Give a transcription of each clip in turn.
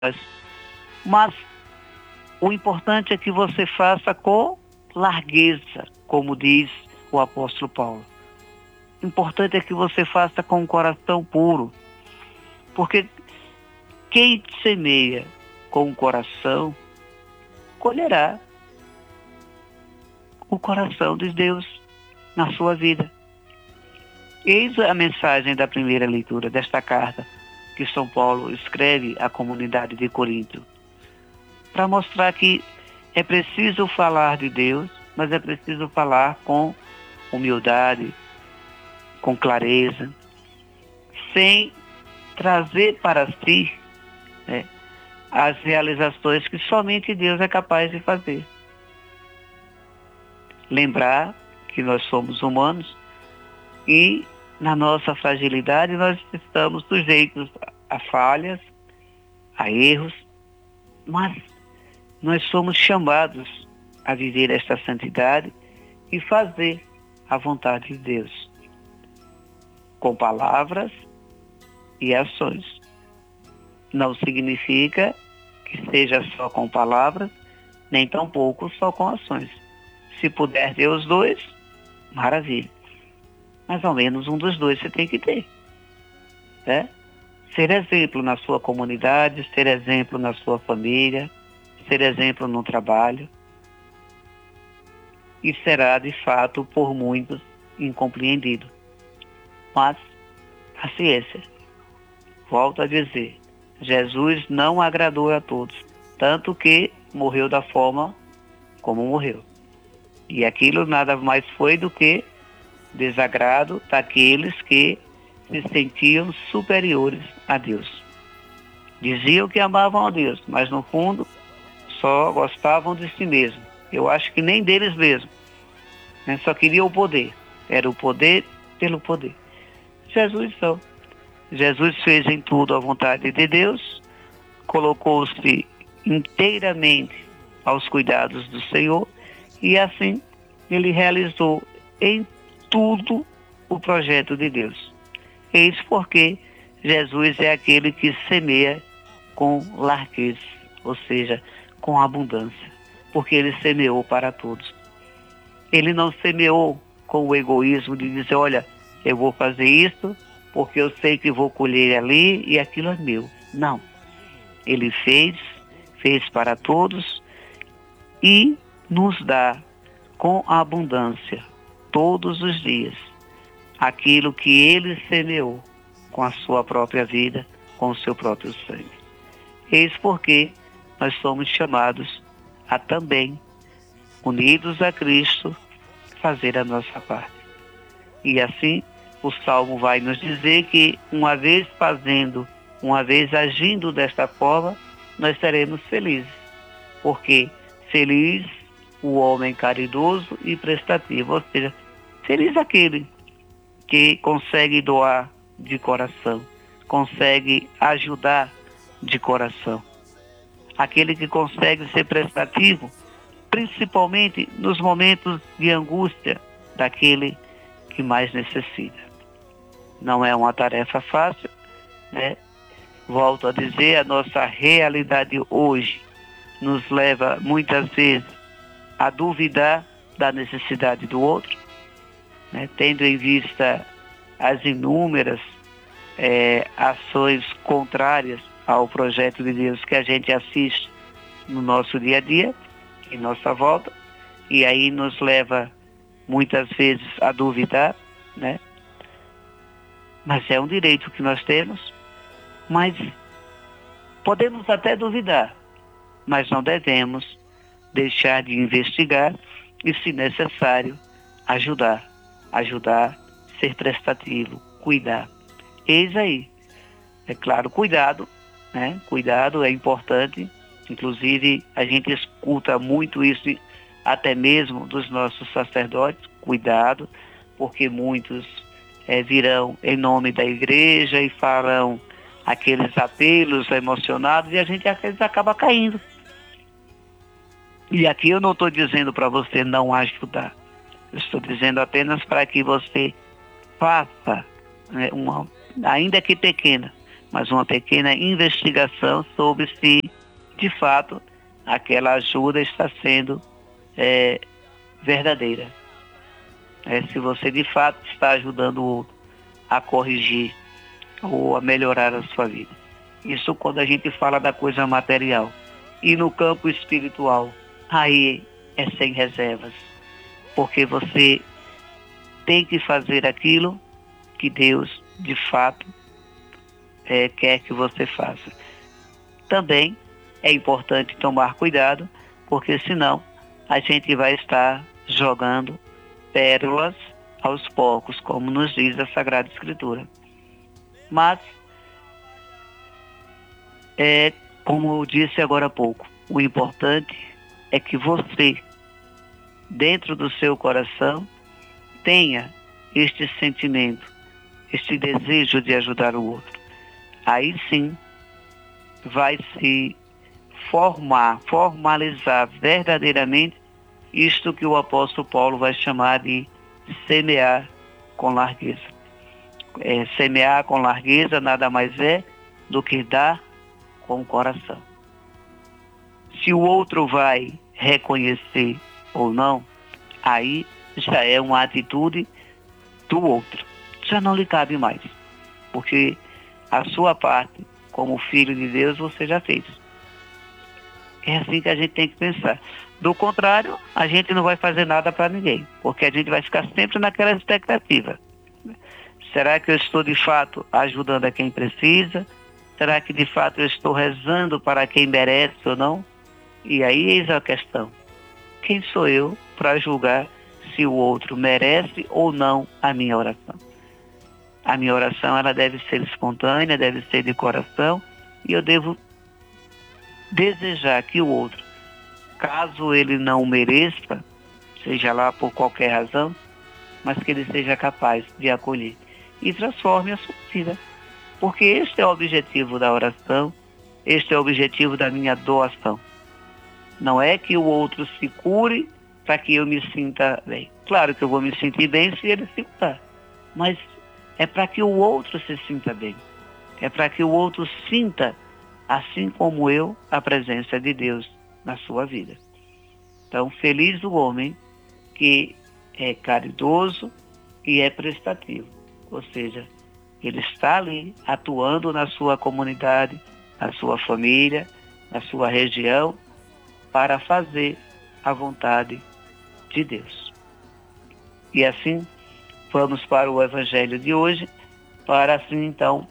Mas o importante é que você faça com largueza, como diz o apóstolo Paulo. O importante é que você faça com um coração puro, porque quem semeia com o coração, colherá o coração de Deus na sua vida. Eis a mensagem da primeira leitura desta carta que São Paulo escreve à comunidade de Corinto, para mostrar que é preciso falar de Deus, mas é preciso falar com humildade, com clareza, sem trazer para si, né, as realizações que somente Deus é capaz de fazer. Lembrar que nós somos humanos e na nossa fragilidade nós estamos sujeitos a falhas, a erros, mas nós somos chamados a viver esta santidade e fazer a vontade de Deus, com palavras e ações. Não significa que seja só com palavras, nem tampouco só com ações. Se puder ter os dois, maravilha. Mas ao menos um dos dois você tem que ter, né? Ser exemplo na sua comunidade, ser exemplo na sua família, ser exemplo no trabalho. E será, de fato, por muitos incompreendido. Mas, paciência. Volto a dizer, Jesus não agradou a todos, tanto que morreu da forma como morreu. E aquilo nada mais foi do que desagrado daqueles que se sentiam superiores a Deus. Diziam que amavam a Deus, mas no fundo só gostavam de si mesmos. Eu acho que nem deles mesmos, né? Só queriam o poder. Era o poder pelo poder. Jesus não. Jesus fez em tudo a vontade de Deus, colocou-se inteiramente aos cuidados do Senhor e assim ele realizou em tudo o projeto de Deus. Eis porque Jesus é aquele que semeia com largueza, ou seja, com abundância, porque ele semeou para todos. Ele não semeou com o egoísmo de dizer, olha, eu vou fazer isso porque eu sei que vou colher ali e aquilo é meu. Não. Ele fez para todos e nos dá com abundância, todos os dias, aquilo que ele semeou com a sua própria vida, com o seu próprio sangue. Eis porque nós somos chamados a também, unidos a Cristo, fazer a nossa parte. E assim, o Salmo vai nos dizer que uma vez fazendo, uma vez agindo desta forma, nós seremos felizes. Porque feliz o homem caridoso e prestativo, ou seja, feliz aquele que consegue doar de coração, consegue ajudar de coração. Aquele que consegue ser prestativo, principalmente nos momentos de angústia daquele que mais necessita. Não é uma tarefa fácil, né? Volto a dizer, a nossa realidade hoje nos leva muitas vezes a duvidar da necessidade do outro, né? Tendo em vista as inúmeras ações contrárias ao projeto de Deus que a gente assiste no nosso dia a dia, em nossa volta, e aí nos leva muitas vezes a duvidar, né? Mas é um direito que nós temos, mas podemos até duvidar, mas não devemos deixar de investigar e, se necessário, ajudar, ser prestativo, cuidar. Eis aí. É claro, cuidado, né? Cuidado é importante, inclusive a gente escuta muito isso até mesmo dos nossos sacerdotes, cuidado, porque muitos virão em nome da igreja e farão aqueles apelos emocionados e a gente às vezes acaba caindo. E aqui eu não estou dizendo para você não ajudar, eu estou dizendo apenas para que você faça, né, ainda que pequena, mas uma pequena investigação sobre se, de fato, aquela ajuda está sendo verdadeira. Se você, de fato, está ajudando o outro a corrigir ou a melhorar a sua vida. Isso quando a gente fala da coisa material. E no campo espiritual, aí é sem reservas. Porque você tem que fazer aquilo que Deus, de fato, quer que você faça. Também é importante tomar cuidado, porque senão a gente vai estar jogando pérolas aos poucos, como nos diz a Sagrada Escritura. Mas, como eu disse agora há pouco, o importante é que você, dentro do seu coração, tenha este sentimento, este desejo de ajudar o outro. Aí sim, vai se formalizar verdadeiramente isto que o apóstolo Paulo vai chamar de semear com largueza. Semear com largueza nada mais é do que dar com o coração. Se o outro vai reconhecer ou não, aí já é uma atitude do outro. Já não lhe cabe mais. Porque a sua parte, como filho de Deus, você já fez. É assim que a gente tem que pensar. Do contrário, a gente não vai fazer nada para ninguém, porque a gente vai ficar sempre naquela expectativa. Será que eu estou de fato ajudando a quem precisa? Será que de fato eu estou rezando para quem merece ou não? E aí eis a questão. Quem sou eu para julgar se o outro merece ou não a minha oração? A minha oração, ela deve ser espontânea, deve ser de coração, e eu devo desejar que o outro, caso ele não mereça, seja lá por qualquer razão, mas que ele seja capaz de acolher e transforme a sua vida. Porque este é o objetivo da oração, este é o objetivo da minha doação. Não é que o outro se cure para que eu me sinta bem. Claro que eu vou me sentir bem se ele se curar, mas é para que o outro se sinta bem. É para que o outro sinta, assim como eu, a presença de Deus na sua vida. Então, feliz o homem que é caridoso e é prestativo. Ou seja, ele está ali atuando na sua comunidade, na sua família, na sua região, para fazer a vontade de Deus. E assim, vamos para o Evangelho de hoje, para assim então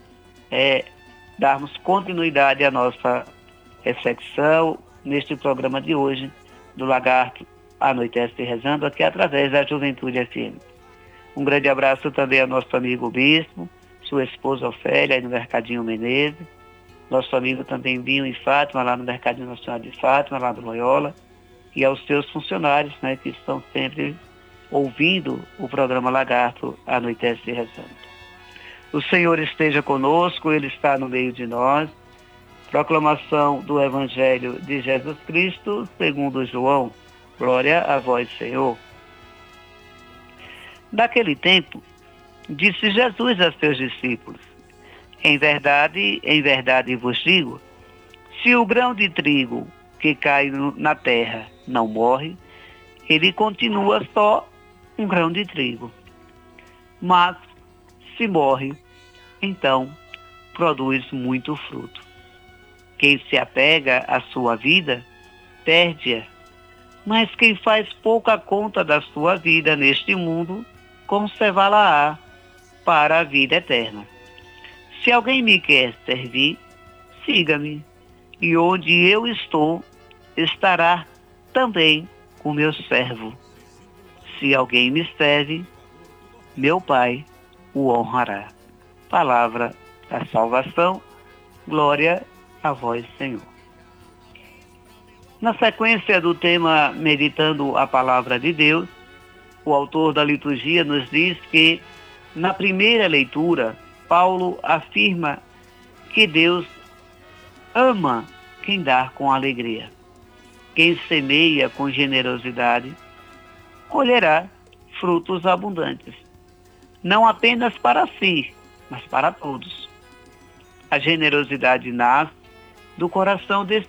darmos continuidade à nossa reflexão neste programa de hoje, do Lagarto Anoitece Rezando, aqui através da Juventude FM. Um grande abraço também ao nosso amigo Bispo, sua esposa Ofélia, aí no Mercadinho Menezes, nosso amigo também Binho e Fátima, lá no Mercadinho Nacional de Fátima, lá do Loyola, e aos seus funcionários, né, que estão sempre ouvindo o programa Lagarto Anoitece Rezando. O Senhor esteja conosco, Ele está no meio de nós. Proclamação do Evangelho de Jesus Cristo, segundo João. Glória a vós, Senhor. Naquele tempo, disse Jesus a seus discípulos: em verdade vos digo, se o grão de trigo que cai na terra não morre, ele continua só um grão de trigo. Mas, se morre, então produz muito fruto. Quem se apega à sua vida, perde-a. Mas quem faz pouca conta da sua vida neste mundo, conservá-la-á para a vida eterna. Se alguém me quer servir, siga-me, e onde eu estou, estará também o meu servo. Se alguém me serve, meu Pai o honrará. Palavra da salvação, glória a vós, Senhor. Na sequência do tema Meditando a Palavra de Deus, o autor da liturgia nos diz que, na primeira leitura, Paulo afirma que Deus ama quem dá com alegria. Quem semeia com generosidade, colherá frutos abundantes. Não apenas para si, mas para todos. A generosidade nasce do coração